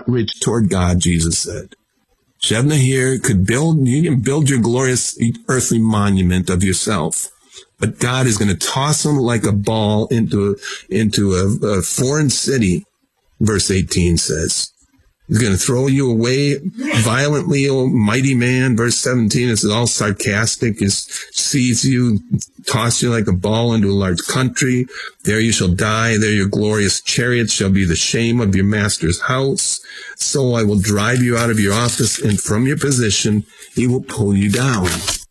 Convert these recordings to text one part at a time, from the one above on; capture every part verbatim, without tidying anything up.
not rich toward God, Jesus said. Shebna here could build, you can build your glorious earthly monument of yourself. But God is going to toss him like a ball into, into a, a foreign city, verse eighteen says. He's going to throw you away violently, O mighty man. Verse seventeen, this is all sarcastic. He sees you, toss you like a ball into a large country. There you shall die. There your glorious chariots shall be the shame of your master's house. So I will drive you out of your office, and from your position he will pull you down.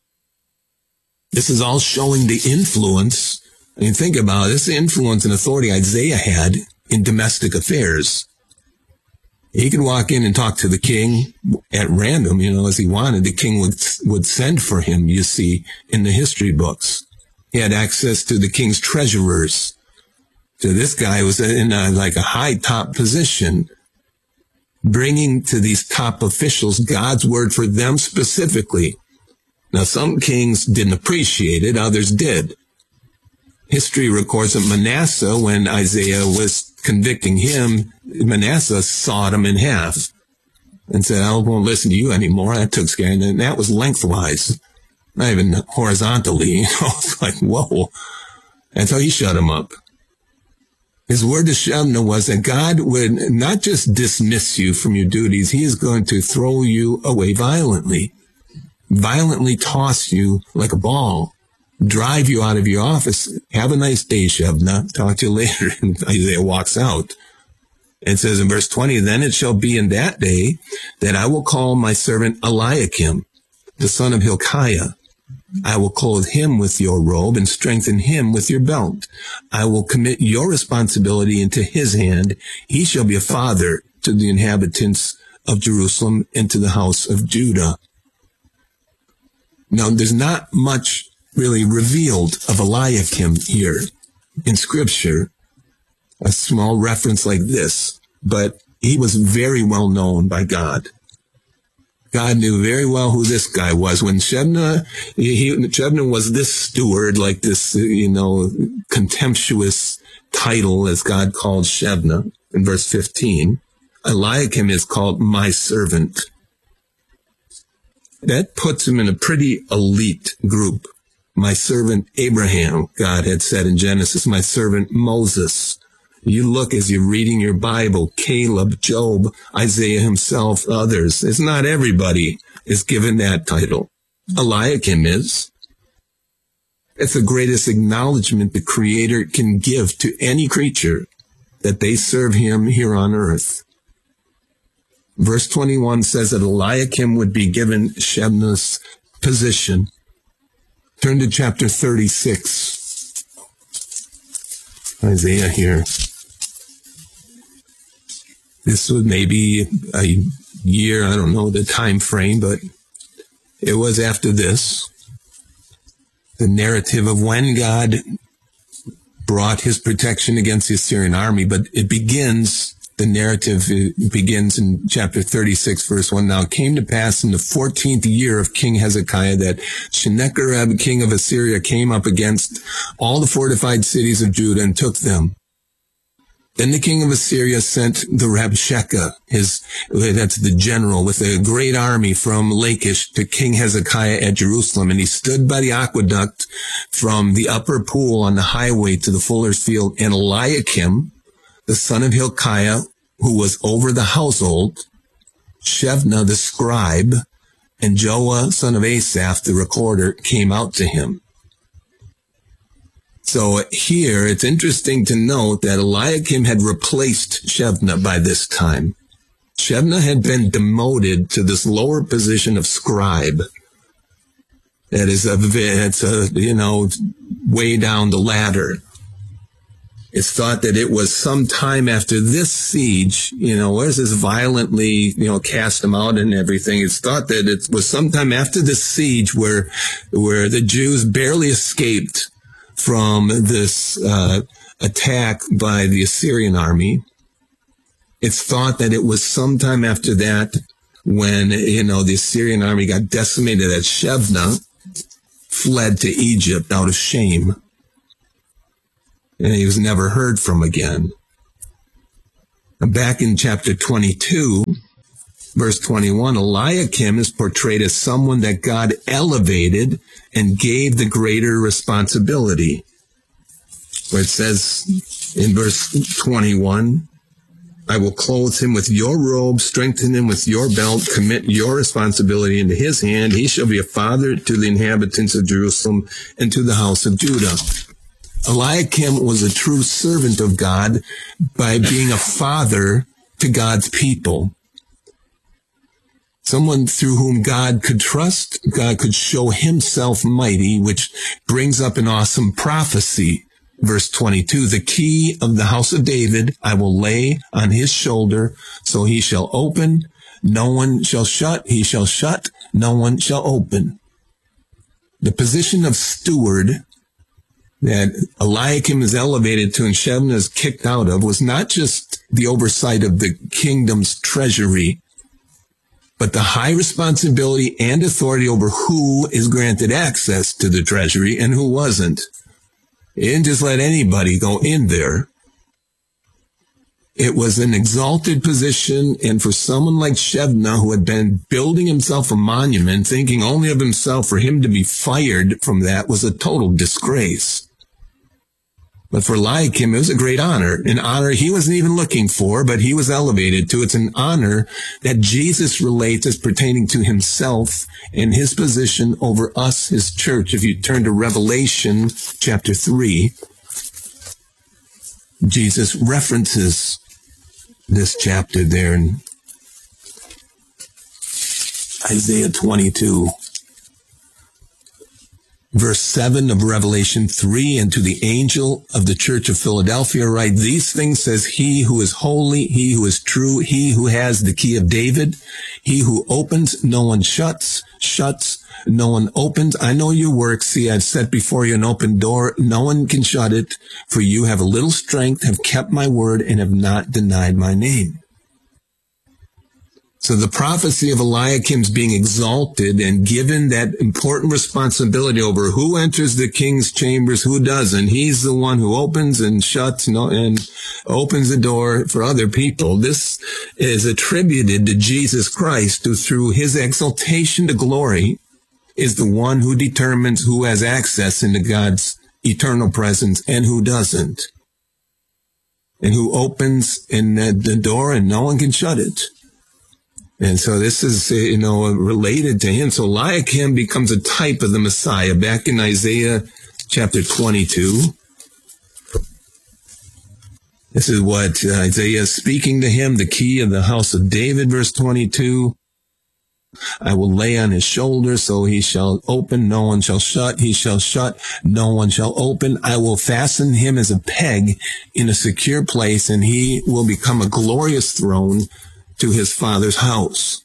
This is all showing the influence. I mean, think about it. This is the influence and authority Isaiah had in domestic affairs. He could walk in and talk to the king at random, you know, as he wanted. The king would would send for him, you see, in the history books. He had access to the king's treasurers. So this guy was in a, like a high top position, bringing to these top officials God's word for them specifically. Now, some kings didn't appreciate it, others did. History records that Manasseh, when Isaiah was convicting him, Manasseh sawed him in half and said, I won't listen to you anymore. That took scare. And that was lengthwise, not even horizontally. You know, it's like, whoa. And so he shut him up. His word to Shebna was that God would not just dismiss you from your duties, he is going to throw you away violently, violently toss you like a ball, drive you out of your office. Have a nice day, Shebna. Talk to you later. And Isaiah walks out. It says in verse twenty, then it shall be in that day that I will call my servant Eliakim, the son of Hilkiah. I will clothe him with your robe and strengthen him with your belt. I will commit your responsibility into his hand. He shall be a father to the inhabitants of Jerusalem and to the house of Judah. Now, there's not much really revealed of Eliakim here in Scripture, a small reference like this, but he was very well known by God. God knew very well who this guy was. When Shebna, he, Shebna was this steward, like this, you know, contemptuous title as God called Shebna in verse fifteen. Eliakim is called my servant. That puts him in a pretty elite group. My servant Abraham, God had said in Genesis, my servant Moses. You look as you're reading your Bible, Caleb, Job, Isaiah himself, others. It's not everybody is given that title. Eliakim is. It's the greatest acknowledgement the Creator can give to any creature, that they serve him here on earth. Verse twenty-one says that Eliakim would be given Shebna's position. Turn to chapter thirty-six. Isaiah here. This was maybe a year, I don't know the time frame, but it was after this. The narrative of when God brought his protection against the Assyrian army, but it begins, the narrative begins in chapter thirty-six, verse one. Now it came to pass in the fourteenth year of King Hezekiah that Sennacherib, king of Assyria, came up against all the fortified cities of Judah and took them. Then the king of Assyria sent the Rabshakeh, his, that's the general, with a great army from Lachish to King Hezekiah at Jerusalem. And he stood by the aqueduct from the upper pool on the highway to the fuller's field. And Eliakim, the son of Hilkiah, who was over the household, Shebna the scribe, and Joah, son of Asaph, the recorder, came out to him. So here, it's interesting to note that Eliakim had replaced Shebna by this time. Shebna had been demoted to this lower position of scribe. That is a, it's a, you know, way down the ladder. It's thought that it was some time after this siege, you know, where's this violently, you know, cast them out and everything. It's thought that it was sometime after this siege where, where the Jews barely escaped from this uh, attack by the Assyrian army. It's thought that it was sometime after that when, you know, the Assyrian army got decimated, that Shebna fled to Egypt out of shame. And he was never heard from again. Back in chapter twenty-two, verse twenty-one, Eliakim is portrayed as someone that God elevated and gave the greater responsibility. Where it says in verse twenty-one, I will clothe him with your robe, strengthen him with your belt, commit your responsibility into his hand. He shall be a father to the inhabitants of Jerusalem and to the house of Judah. Eliakim was a true servant of God by being a father to God's people. Someone through whom God could trust, God could show himself mighty, which brings up an awesome prophecy. Verse twenty-two, the key of the house of David I will lay on his shoulder, so he shall open, no one shall shut, he shall shut, no one shall open. The position of steward that Eliakim is elevated to and Shebna is kicked out of was not just the oversight of the kingdom's treasury, but the high responsibility and authority over who is granted access to the treasury and who wasn't. It didn't just let anybody go in there. It was an exalted position, and for someone like Shebna, who had been building himself a monument, thinking only of himself, for him to be fired from that was a total disgrace. But for Eliakim, it was a great honor, an honor he wasn't even looking for, but he was elevated to. It's an honor that Jesus relates as pertaining to himself and his position over us, his church. If you turn to Revelation chapter three, Jesus references this chapter there in Isaiah twenty-two. Verse seven of Revelation three, and to the angel of the church of Philadelphia write, these things says he who is holy, he who is true, he who has the key of David, he who opens, no one shuts, shuts, no one opens. I know your works. See, I've set before you an open door. No one can shut it, for you have a little strength, have kept my word, and have not denied my name. So the prophecy of Eliakim's being exalted and given that important responsibility over who enters the king's chambers, who doesn't. He's the one who opens and shuts and opens the door for other people. This is attributed to Jesus Christ, who through his exaltation to glory is the one who determines who has access into God's eternal presence and who doesn't. And who opens in the door and no one can shut it. And so this is, you know, related to him. So Eliakim becomes a type of the Messiah. Back in Isaiah chapter twenty-two, this is what Isaiah is speaking to him, the key of the house of David, verse twenty-two. I will lay on his shoulder, so he shall open, no one shall shut. He shall shut, no one shall open. I will fasten him as a peg in a secure place, and he will become a glorious throne to his father's house.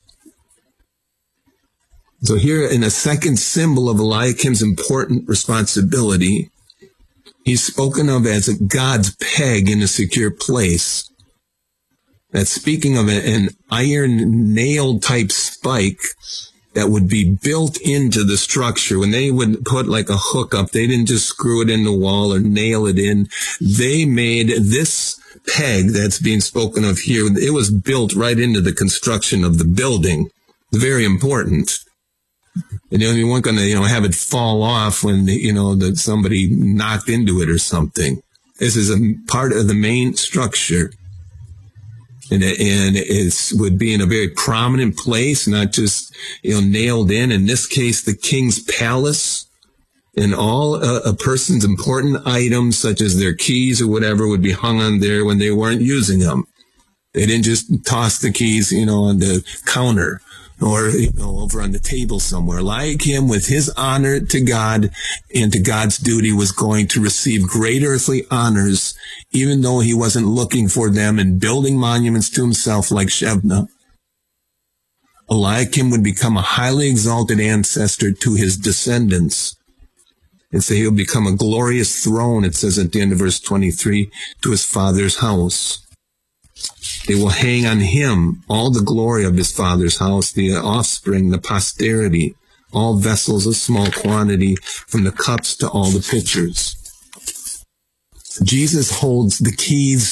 So here in a second symbol of Eliakim's important responsibility, he's spoken of as a God's peg in a secure place. That's speaking of an iron nail type spike that would be built into the structure. When they would put like a hook up, they didn't just screw it in the wall or nail it in. They made this peg that's being spoken of here, it was built right into the construction of the building. Very important. And you weren't going to, you know, have it fall off when, you know, that somebody knocked into it or something. This is a part of the main structure. And it, and it would be in a very prominent place, not just, you know, nailed in. In this case, the king's palace. And all uh, a person's important items, such as their keys or whatever, would be hung on there when they weren't using them. They didn't just toss the keys, you know, on the counter or, you know, over on the table somewhere. Eliakim, with his honor to God and to God's duty, was going to receive great earthly honors, even though he wasn't looking for them and building monuments to himself like Shebna. Eliakim would become a highly exalted ancestor to his descendants. And so he'll become a glorious throne, it says at the end of verse twenty-three, to his father's house. They will hang on him all the glory of his father's house, the offspring, the posterity, all vessels of small quantity, from the cups to all the pitchers. Jesus holds the keys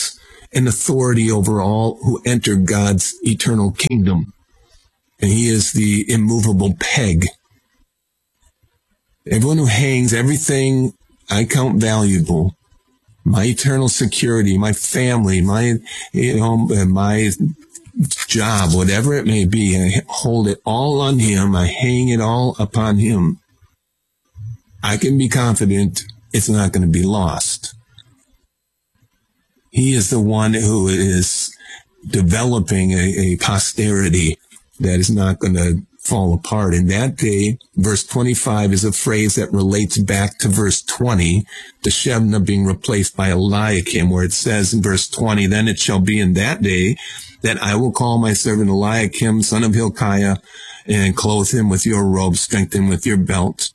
and authority over all who enter God's eternal kingdom. And he is the immovable peg. Everyone who hangs everything I count valuable, my eternal security, my family, my, you know, my job, whatever it may be, I hold it all on him. I hang it all upon him. I can be confident it's not going to be lost. He is the one who is developing a, a posterity that is not going to fall apart. In that day, verse twenty-five is a phrase that relates back to verse twenty, the Shebna being replaced by Eliakim, where it says in verse twenty, then it shall be in that day that I will call my servant Eliakim, son of Hilkiah, and clothe him with your robe, strengthen him with your belt.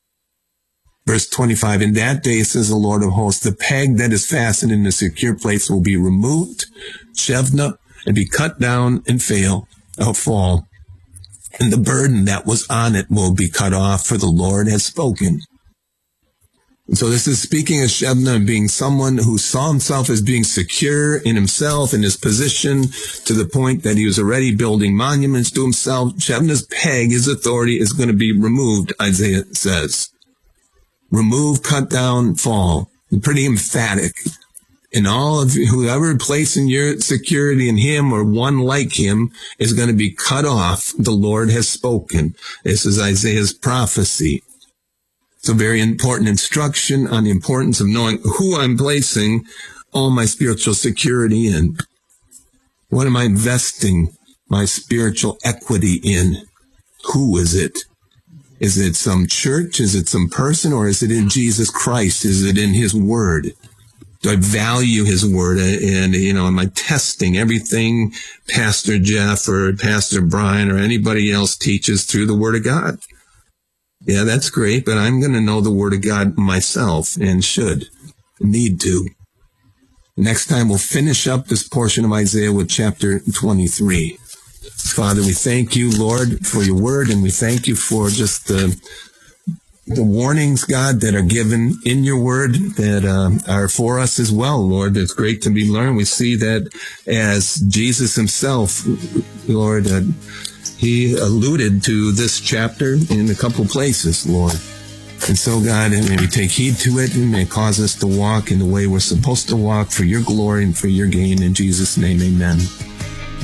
Verse twenty-five, in that day, says the Lord of hosts, the peg that is fastened in the secure place will be removed, Shebna, and be cut down and fail, or fall. And the burden that was on it will be cut off, for the Lord has spoken. And so this is speaking of Shebna being someone who saw himself as being secure in himself, in his position, to the point that he was already building monuments to himself. Shebna's peg, his authority, is going to be removed, Isaiah says. Remove, cut down, fall. Pretty emphatic. And all of whoever placing your security in him or one like him is going to be cut off. The Lord has spoken. This is Isaiah's prophecy. It's a very important instruction on the importance of knowing who I'm placing all my spiritual security in. What am I investing my spiritual equity in? Who is it? Is it some church? Is it some person? Or is it in Jesus Christ? Is it in his word? Do I value his word? And, you know, am I testing everything Pastor Jeff or Pastor Brian or anybody else teaches through the word of God? Yeah, that's great, but I'm going to know the word of God myself and should, need to. Next time we'll finish up this portion of Isaiah with chapter twenty-three. Father, we thank you, Lord, for your word, and we thank you for just the the warnings, God, that are given in your word that uh, are for us as well, Lord. That's great to be learned. We see that as Jesus himself, Lord, uh, he alluded to this chapter in a couple places, Lord. And so, God, may we take heed to it and may it cause us to walk in the way we're supposed to walk for your glory and for your gain. In Jesus' name, amen.